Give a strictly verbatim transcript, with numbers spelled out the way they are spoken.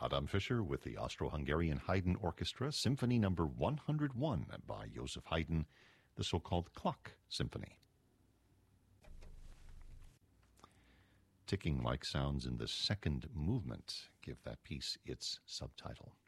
Adam Fischer with the Austro-Hungarian Haydn Orchestra, Symphony Number one hundred one by Joseph Haydn, the so-called Clock Symphony. Ticking-like sounds in the second movement give that piece its subtitle.